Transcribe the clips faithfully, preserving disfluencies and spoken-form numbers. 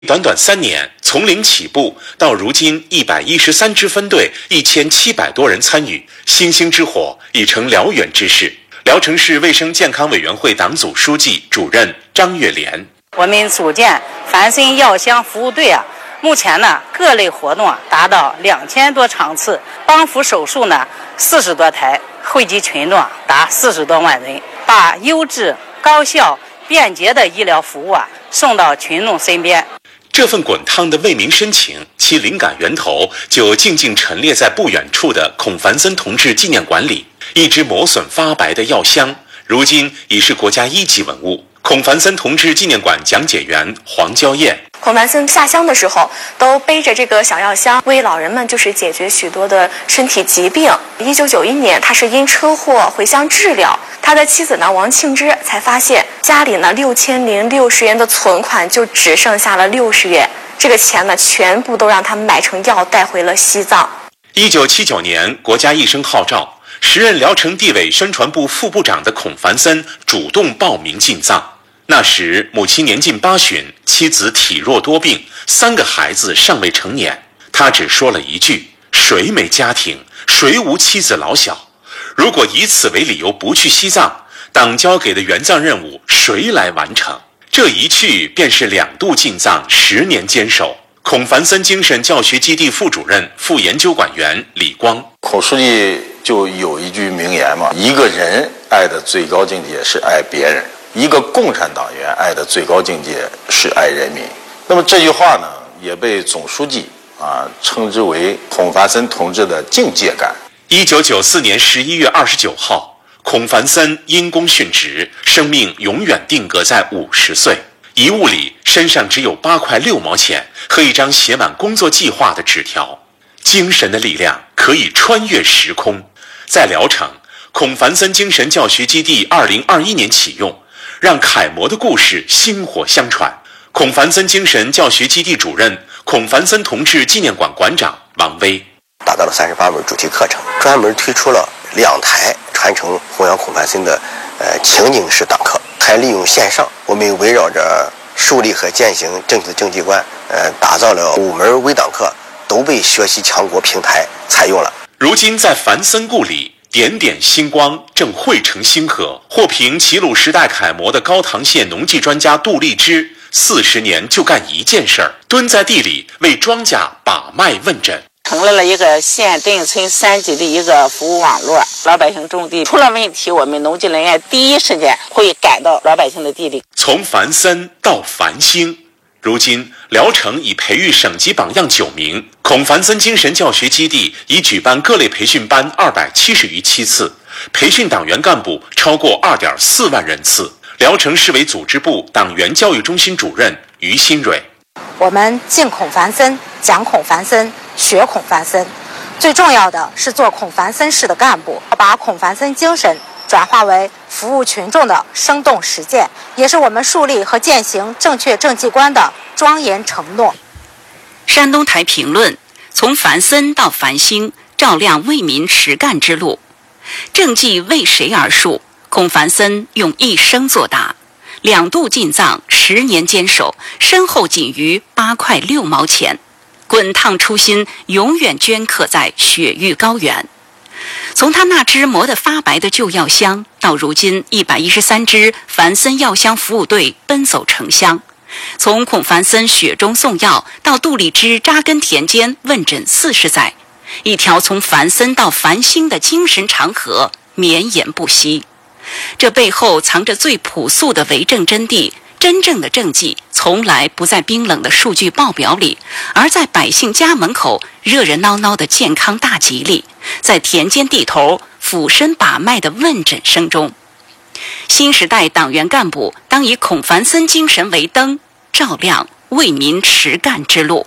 短短三年，从零起步到如今一百一十三支分队，一千七百多人参与，星星之火已成辽远之势。聊城市卫生健康委员会党组书记、主任张月莲： 我们组建凡参药箱服务队啊，目前呢各类活动啊达到两千多场次，帮扶手术呢四十多台，惠及群众达四十多万人，把优质、高效、便捷的医疗服务啊送到群众身边。 这份滚烫的为民深情，其灵感源头就静静陈列在不远处的孔繁森同志纪念馆里。一只磨损发白的药箱，如今已是国家一级文物。孔繁森同志纪念馆讲解员黄娇燕： 孔繁森下乡的时候，都背着这个小药箱，为老人们就是解决许多的身体疾病。一九九一年，他是因车祸回乡治疗，他的妻子呢王庆芝才发现家里呢六千零六十元的存款就只剩下了六十元，这个钱呢全部都让他买成药带回了西藏。 一九七九年，国家医生号召，时任聊城地委宣传部副部长的孔繁森主动报名进藏。那时母亲年近八旬，妻子体弱多病，三个孩子尚未成年。他只说了一句：谁没家庭，谁无妻子老小？如果以此为理由不去西藏，党交给的援藏任务谁来完成？这一去便是两度进藏，十年坚守。孔繁森精神教学基地副主任、副研究馆员李光： 孔书记就有一句名言嘛，一个人爱的最高境界是爱别人，一个共产党员爱的最高境界是爱人民。那么这句话呢，也被总书记啊称之为孔繁森同志的境界感。 一九九四年十一月二十九号，孔繁森因公殉职，生命永远定格在五十岁。遗物里身上只有八块六毛钱和一张写满工作计划的纸条。精神的力量可以穿越时空。在聊城，孔繁森精神教学基地二零二一年启用，让楷模的故事薪火相传。孔繁森精神教学基地主任、孔繁森同志纪念馆馆长王威： 打造了三十八门主题课程，专门推出了两台传承弘扬孔繁森的呃情景式党课，还利用线上，我们围绕着树立和践行正确的政绩观，呃，打造了五门微党课，都被学习强国平台采用了。 如今在繁森故里，点点星光正汇成星河。获评齐鲁时代楷模的高唐县农技专家杜立之，四十年就干一件事儿，蹲在地里为庄稼把脉问诊。 成立了一个县镇村三级的一个服务网络，老百姓种地出了问题，我们农技人员第一时间会赶到老百姓的地里。 从繁森到繁星，如今聊城已培育省级榜样九名，孔繁森精神教学基地已举办各类培训班二百七十余期次，培训党员干部超过二点四万人次。聊城市委组织部党员教育中心主任于新蕊： 我们敬孔繁森，讲孔繁森，学孔繁森，最重要的是做孔繁森式的干部，把孔繁森精神转化为服务群众的生动实践，也是我们树立和践行正确政绩观的庄严承诺。 山东台评论：从繁森到繁星，照亮为民实干之路。政绩为谁而树？孔繁森用一生作答。两度进藏，十年坚守，身后仅余八块六毛钱。滚烫初心永远镌刻在雪域高原。从他那只磨得发白的旧药箱，到如今一百一十三支繁森药箱服务队奔走城乡；从孔繁森雪中送药到杜立之扎根田间问诊四十载，一条从繁森到繁星的精神长河绵延不息。这背后藏着最朴素的为政真谛。真正的政绩从来不在冰冷的数据报表里，而在百姓家门口热热闹闹的健康大吉里，在田间地头俯身把脉的问诊声中。新时代党员干部当以孔繁森精神为灯，照亮为民实干之路。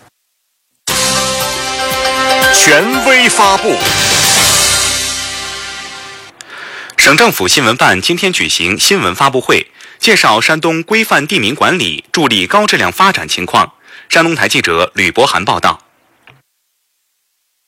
权威发布。省政府新闻办今天举行新闻发布会，介绍山东规范地名管理助力高质量发展情况。山东台记者吕博涵报道。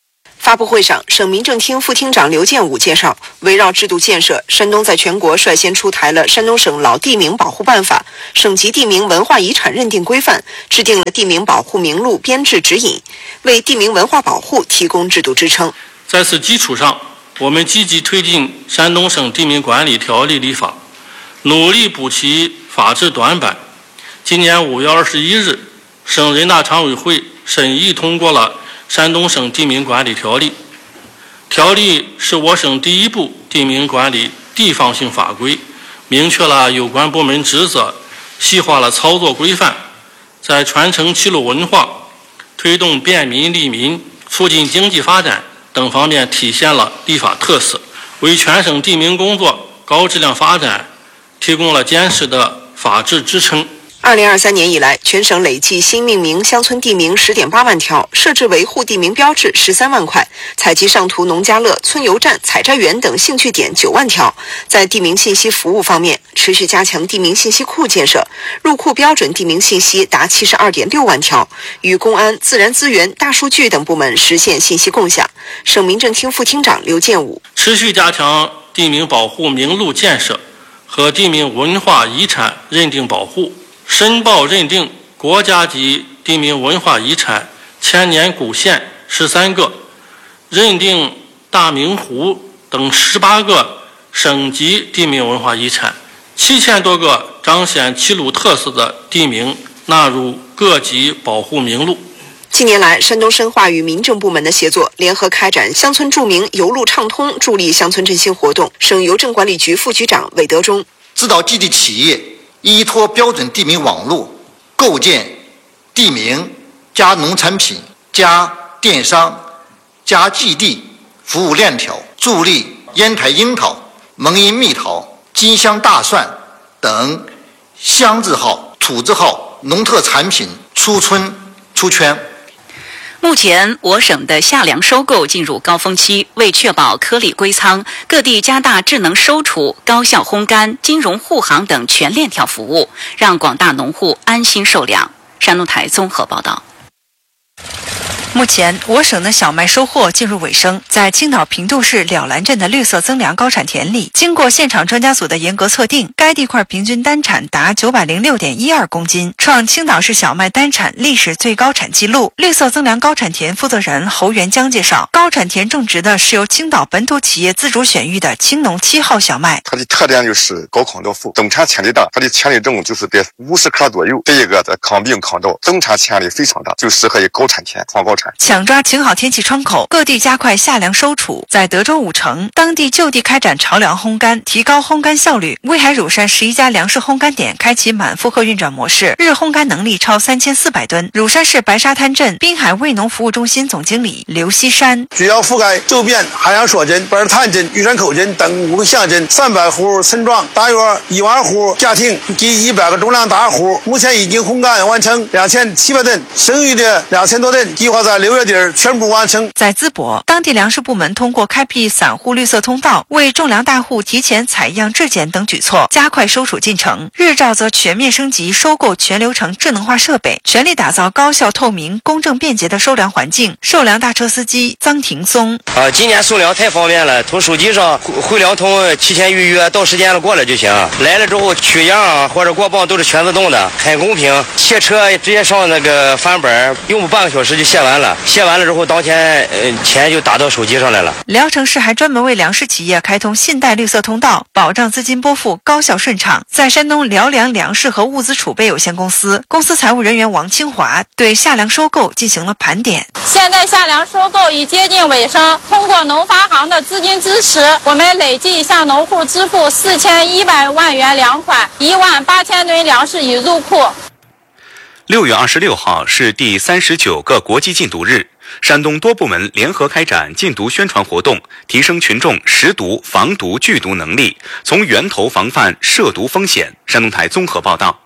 发布会上，省民政厅副厅长刘建武介绍，围绕制度建设，山东在全国率先出台了《山东省老地名保护办法》、省级地名文化遗产认定规范，制定了地名保护名录编制指引，为地名文化保护提供制度支撑。 在此基础上，我们积极推进山东省地名管理条例立法，努力补齐法制短板。今年五月二十一日，省人大常委会审议通过了山东省地名管理条例。条例是我省第一部地名管理地方性法规，明确了有关部门职责，细化了操作规范，在传承耆老文化、推动便民利民、促进经济发展等方面体现了立法特色，为全省地名工作高质量发展提供了坚实的法治支撑。 二零二三年以来，全省累计新命名乡村地名十点八万条，设置维护地名标志十三万块，采集上图农家乐、村邮站、采摘园等兴趣点九万条。在地名信息服务方面，持续加强地名信息库建设，入库标准地名信息达七十二点六万条，与公安、自然资源、大数据等部门实现信息共享。省民政厅副厅长刘建武持续加强地名保护名录建设和地名文化遗产认定保护。申报认定国家级地名文化遗产千年古县十三个，认定大明湖等十八个省级地名文化遗产，七千多个彰显齐鲁特色的地名纳入各级保护名录。 近年来，山东深化与民政部门的协作，联合开展乡村著名邮路畅通助力乡村振兴活动。省邮政管理局副局长韦德忠指导基地企业依托标准地名网络，构建地名加农产品加电商加基地服务链条，助力烟台樱桃、蒙阴蜜桃、金乡大蒜等乡字号、土字号农特产品出村出圈。 目前，我省的夏粮收购进入高峰期，为确保颗粒归仓，各地加大智能收储、高效烘干、金融护航等全链条服务，让广大农户安心受粮。山东台综合报道。 目前，我省的小麦收获进入尾声。在青岛平度市了兰镇的绿色增粮高产田里，经过现场专家组的严格测定，该地块平均单产达九百零六点一二公斤，创青岛市小麦单产历史最高产记录。绿色增粮高产田负责人侯元江介绍，高产田种植的是由青岛本土企业自主选育的青农七号小麦。 它的特点就是高抗药富，总产潜力大，它的潜力重就是在五十克左右。这一个在抗病抗药，总产潜力非常大，就适合于高产田创高产。 抢抓晴好天气窗口，各地加快夏粮收储。在德州五城，当地就地开展潮粮烘干，提高烘干效率。威海乳山十一家粮食烘干点开启满负荷运转模式，日烘干能力超三千四百吨。乳山市白沙滩镇滨海味农服务中心总经理刘锡山： 主要覆盖周边海洋所镇、白沙滩镇、玉山口镇等五个乡镇，三百户村庄，大约一万户家庭及一百个种粮大户。目前已经烘干完成两千七百吨，剩余的两千多吨计划在六月底全部完成。 在淄博，当地粮食部门通过开辟散户绿色通道，为种粮大户提前采样质检等举措，加快收储进程。日照则全面升级收购全流程智能化设备，全力打造高效、透明、公正、便捷的收粮环境。售粮大车司机张廷松： 啊，今年送粮太方便了，从手机上回粮通提前预约，到时间了过来就行。来了之后取样啊或者过磅都是全自动的，很公平。卸车直接上那个翻本，用不半个小时就卸完了。卸完了之后，当天呃钱就打到手机上来了。 聊城市还专门为粮食企业开通信贷绿色通道，保障资金拨付高效顺畅。在山东辽粮粮食和物资储备有限公司，公司财务人员王清华对夏粮收购进行了盘点。 现在夏粮收购已接近尾声，通过农发行的资金支持，我们累计向农户支付四千一百万元粮款，一万八千吨粮食已入库。 六月二十六号是第三十九个国际禁毒日，山东多部门联合开展禁毒宣传活动，提升群众识毒、防毒、拒毒能力，从源头防范涉毒风险。山东台综合报道。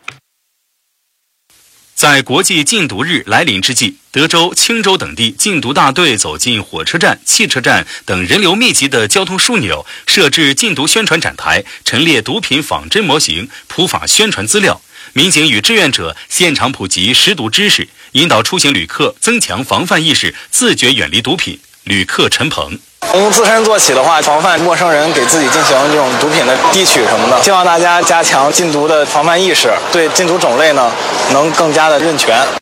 在国际禁毒日来临之际，德州、青州等地禁毒大队走进火车站、汽车站等人流密集的交通枢纽，设置禁毒宣传展台，陈列毒品仿真模型，普法宣传资料。民警与志愿者现场普及识毒知识，引导出行旅客增强防范意识，自觉远离毒品。 旅客陈鹏。 从自身做起的话，防范陌生人给自己进行这种毒品的提取什么的，希望大家加强禁毒的防范意识，对禁毒种类呢能更加的认全。